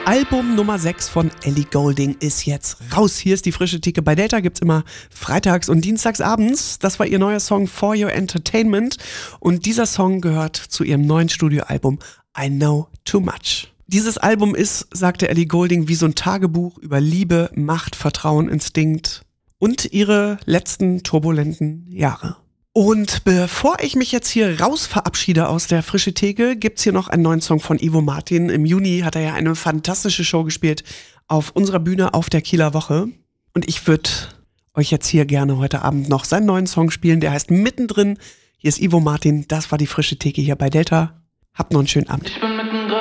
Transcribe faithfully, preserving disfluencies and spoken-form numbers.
Album Nummer sechs von Ellie Goulding ist jetzt raus. Hier ist die frische Theke. Bei Delta gibt's immer freitags und dienstags abends. Das war ihr neuer Song For Your Entertainment. Und dieser Song gehört zu ihrem neuen Studioalbum I Know Too Much. Dieses Album ist, sagte Ellie Goulding, wie so ein Tagebuch über Liebe, Macht, Vertrauen, Instinkt und ihre letzten turbulenten Jahre. Und bevor ich mich jetzt hier raus verabschiede aus der frische Theke, gibt's hier noch einen neuen Song von Ivo Martin. Im Juni hat er ja eine fantastische Show gespielt auf unserer Bühne auf der Kieler Woche. Und ich würde euch jetzt hier gerne heute Abend noch seinen neuen Song spielen. Der heißt Mittendrin. Hier ist Ivo Martin. Das war die frische Theke hier bei Delta. Habt noch einen schönen Abend.